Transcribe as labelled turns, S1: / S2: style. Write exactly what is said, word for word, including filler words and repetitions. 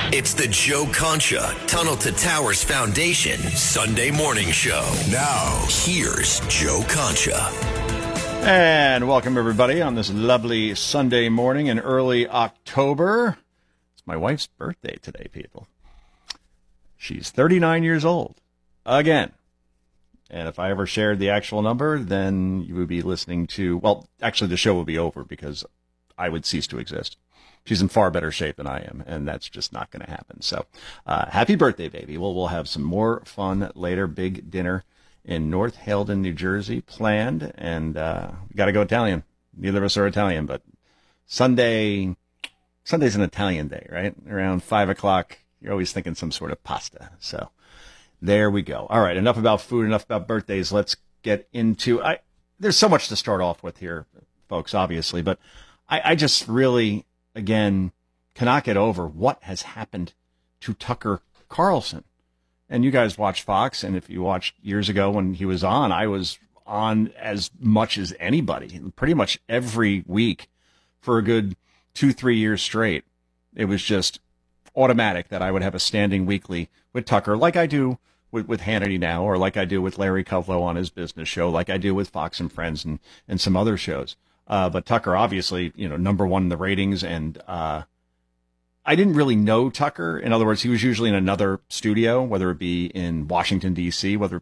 S1: It's the Joe Concha Tunnel to Towers Foundation Sunday morning show. Now, here's Joe Concha.
S2: And welcome, everybody, on this lovely Sunday morning in early October. It's my wife's birthday today, people. She's thirty-nine years old. Again. And if I ever shared the actual number, then you would be listening to, well, actually the show will be over because I would cease to exist. She's in far better shape than I am, and that's just not going to happen. So, uh, happy birthday, baby. We'll, we'll have some more fun later. Big dinner in North Haledon, New Jersey planned, and uh, we got to go Italian. Neither of us are Italian, but Sunday, Sunday's an Italian day, right? Around five o'clock, you're always thinking some sort of pasta. So there we go. All right, enough about food, enough about birthdays. Let's get into, I. There's so much to start off with here, folks, obviously, but I, I just really, again, cannot get over what has happened to Tucker Carlson. And you guys watch Fox, and if you watched years ago when he was on, I was on as much as anybody, pretty much every week for a good two, three years straight. It was just automatic that I would have a standing weekly with Tucker, like I do with, with Hannity now, or like I do with Larry Kudlow on his business show, like I do with Fox and Friends and, and some other shows. Uh, but Tucker, obviously, you know, number one in the ratings. And uh, I didn't really know Tucker. In other words, he was usually in another studio, whether it be in Washington, D C, whether